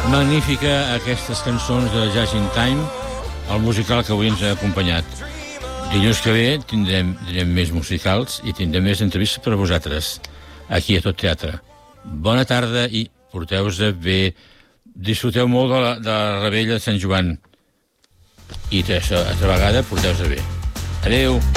Magnífica aquestes cançons de Just in Time, el musical que avui ens ha acompanyat. Dilluns que ve tindrem més musicals i tindrem més entrevistes per a vosaltres, aquí a Tot Teatre. Bona tarda i porteu-vos bé. Disfruteu molt de la Rebella de Sant Joan. I altra vegada, porteu-vos bé. Adéu.